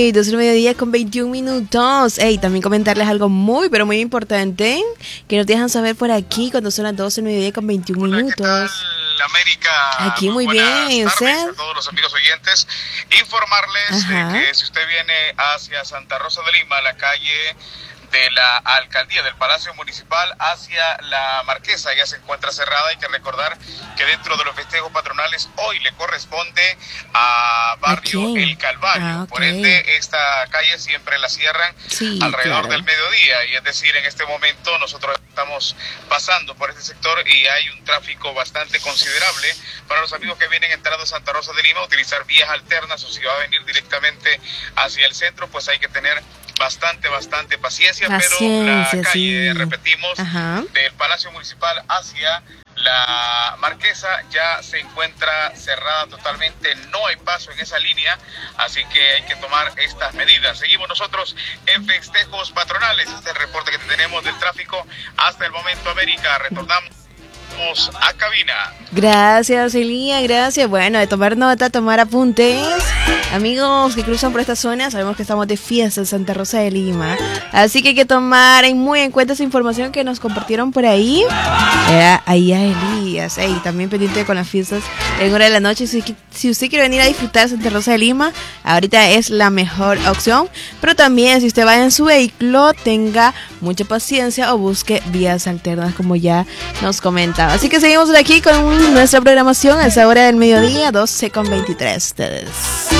12 del mediodía con 21 minutos. Ey, también comentarles algo muy, pero muy importante que nos dejan saber por aquí cuando son las 12 del mediodía con 21 minutos. ¿Qué tal, América? Aquí muy bien, ¿usted? A todos los amigos oyentes, informarles de que si usted viene hacia Santa Rosa de Lima, la calle de la alcaldía del Palacio Municipal hacia la Marquesa ya se encuentra cerrada. Hay que recordar que dentro de los festejos patronales hoy le corresponde a Barrio El Calvario. Por ende, esta calle siempre la cierran alrededor del mediodía, y es decir, en este momento nosotros estamos pasando por este sector y hay un tráfico bastante considerable. Para los amigos que vienen entrando a Santa Rosa de Lima, utilizar vías alternas, o si va a venir directamente hacia el centro, pues hay que tener bastante paciencia, pero la calle, repetimos, del Palacio Municipal hacia la Marquesa ya se encuentra cerrada totalmente, no hay paso en esa línea, así que hay que tomar estas medidas. Seguimos nosotros en festejos patronales. Este es el reporte que tenemos del tráfico hasta el momento, América. Retornamos a cabina. Gracias, Elía, gracias. Bueno, de tomar nota, tomar apuntes. Amigos que cruzan por esta zona, sabemos que estamos de fiesta en Santa Rosa de Lima, así que hay que tomar muy en cuenta esa información que nos compartieron por ahí. Ahí a Elías, también pendiente con las fiestas en hora de la noche. Si usted quiere venir a disfrutar Santa Rosa de Lima, ahorita es la mejor opción, pero también si usted va en su vehículo, tenga mucha paciencia o busque vías alternas, como ya nos comentaba. Así que seguimos aquí con nuestra programación a esa hora del mediodía, 12:23. Ustedes.